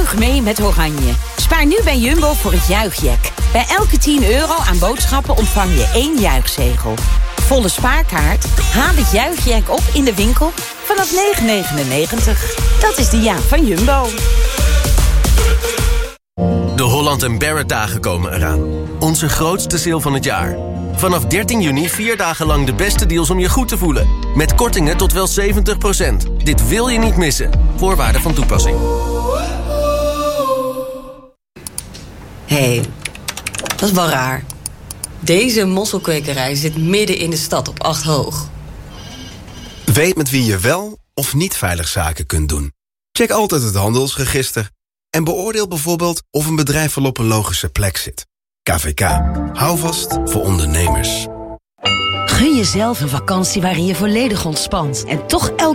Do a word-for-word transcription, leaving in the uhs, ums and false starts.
Juich mee met Oranje. Spaar nu bij Jumbo voor het juichjack. Bij elke tien euro aan boodschappen ontvang je één juichzegel. Volle spaarkaart? Haal het juichjack op in de winkel vanaf negen negenennegentig. Dat is de jaak van Jumbo. De Holland en Barrett dagen komen eraan. Onze grootste sale van het jaar. Vanaf dertien juni vier dagen lang de beste deals om je goed te voelen. Met kortingen tot wel zeventig procent. Dit wil je niet missen. Voorwaarden van toepassing. Hé, hey, dat is wel raar. Deze mosselkwekerij zit midden in de stad op acht hoog. Weet met wie je wel of niet veilig zaken kunt doen. Check altijd het handelsregister. En beoordeel bijvoorbeeld of een bedrijf wel op een logische plek zit. K V K. Hou vast voor ondernemers. Gun jezelf een vakantie waarin je volledig ontspant en toch elke